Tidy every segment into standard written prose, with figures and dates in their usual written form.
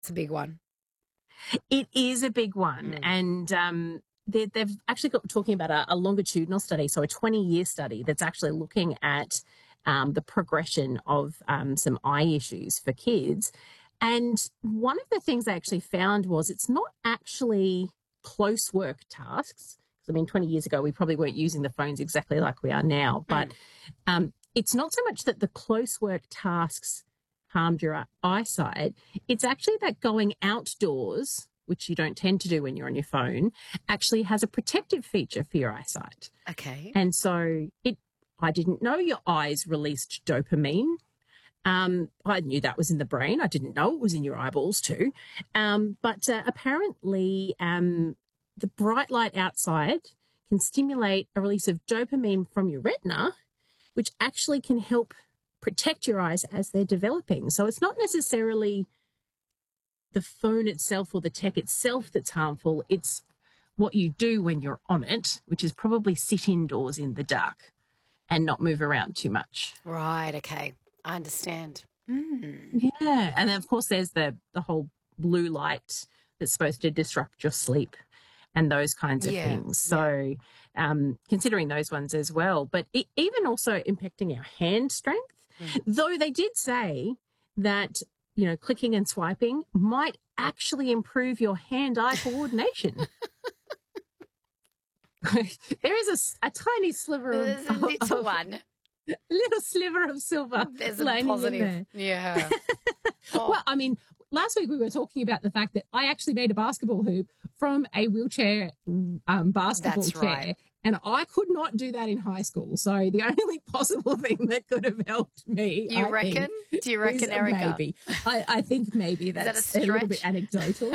It's a big one. It is a big one. And they've actually got talking about a longitudinal study, so a 20-year study that's actually looking at the progression of some eye issues for kids. And one of the things I actually found was it's not actually close work tasks. I mean, 20 years ago, we probably weren't using the phones exactly like we are now, but it's not so much that the close work tasks harmed your eyesight. It's actually that going outdoors, which you don't tend to do when you're on your phone, actually has a protective feature for your eyesight. Okay. And so I didn't know your eyes released dopamine. I knew that was in the brain. I didn't know it was in your eyeballs too. But apparently, the bright light outside can stimulate a release of dopamine from your retina, which actually can help protect your eyes as they're developing. So it's not necessarily the phone itself or the tech itself that's harmful. It's what you do when you're on it, which is probably sit indoors in the dark and not move around too much. Right. Okay. I understand. Yeah. And then, of course, there's the whole blue light that's supposed to disrupt your sleep and those kinds of things. So considering those ones as well, but even also impacting our hand strength, though they did say that, you know, clicking and swiping might actually improve your hand-eye coordination. There is a tiny sliver There's a little one. A little sliver of silver. There's a positive. Yeah. Well, I mean, last week we were talking about the fact that I actually made a basketball hoop from a wheelchair basketball chair. Right. And I could not do that in high school. So the only possible thing that could have helped me, Do you reckon, Erica? Maybe. I think maybe that's a little bit anecdotal.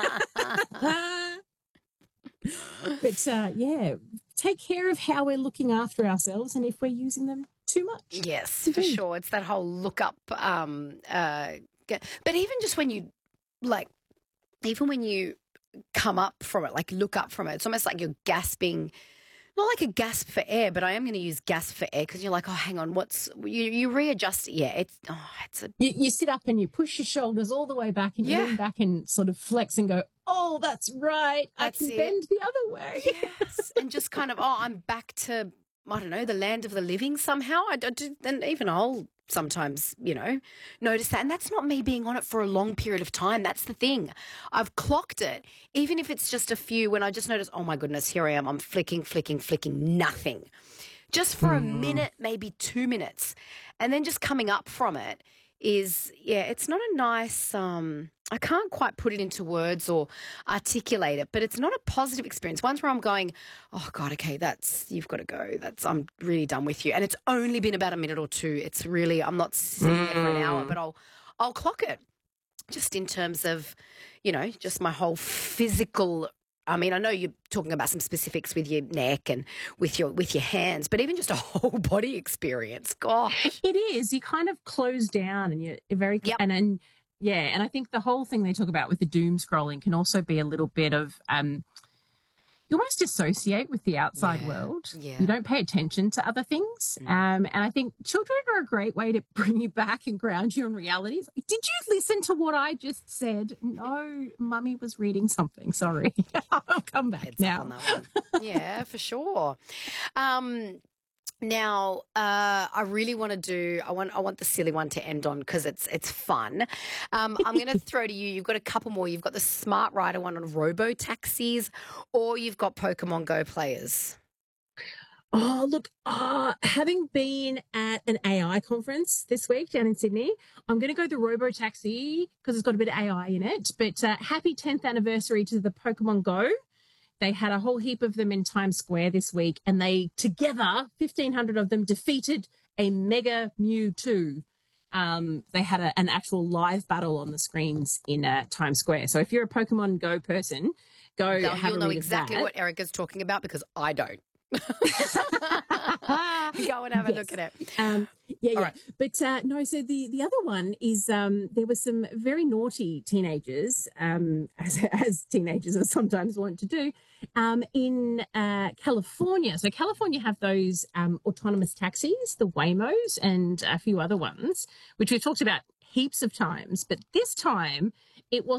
But yeah, take care of how we're looking after ourselves and if we're using them too much. Yes, for sure. It's that whole look up. But even just when you even when you come up from it, like look up from it, it's almost like you're gasping. Not like a gasp for air, but I am going to use gasp for air because you're like, oh, hang on, you readjust it. Yeah, you sit up and you push your shoulders all the way back and you lean back and sort of flex and go, oh, that's right. I can bend the other way. Yes, and just kind of, I'm back to, I don't know, the land of the living somehow. And even I'll sometimes, notice that. And that's not me being on it for a long period of time. That's the thing. I've clocked it, even if it's just a few, when I just notice, oh my goodness, here I am. I'm flicking, nothing. Just for a minute, maybe 2 minutes. And then just coming up from it is, it's not a nice, I can't quite put it into words or articulate it, but it's not a positive experience. Ones where I'm going, oh God, okay, you've got to go. I'm really done with you. And it's only been about a minute or two. It's really, I'm not sitting there for an hour, but I'll clock it just in terms of, just my whole physical. I mean, I know you're talking about some specifics with your neck and with your hands, but even just a whole body experience. Gosh. It is. You kind of close down and you're very, and I think the whole thing they talk about with the doom scrolling can also be a little bit of, you almost dissociate with the outside world. Yeah. You don't pay attention to other things. And I think children are a great way to bring you back and ground you in reality. Did you listen to what I just said? No, Mummy was reading something. Sorry. I'll come back now. On that one. Yeah, for sure. Now, I really want to I want the silly one to end on because it's fun. I'm going to throw to you. You've got a couple more. You've got the Smart Rider one on robo taxis, or you've got Pokemon Go players. Oh, look, having been at an AI conference this week down in Sydney, I'm going to go the robo taxi because it's got a bit of AI in it. But happy 10th anniversary to the Pokemon Go. They had a whole heap of them in Times Square this week, and they together, 1,500 of them, defeated a Mega Mewtwo. They had an actual live battle on the screens in Times Square. So if you're a Pokemon Go person, have a read of that. You'll know exactly what Erica's talking about because I don't. Go and have a look at it. Yeah. Right. But no, so the other one is there were some very naughty teenagers, as teenagers are sometimes want to do, in California. So California have those autonomous taxis, the Waymos, and a few other ones, which we've talked about heaps of times, but this time it was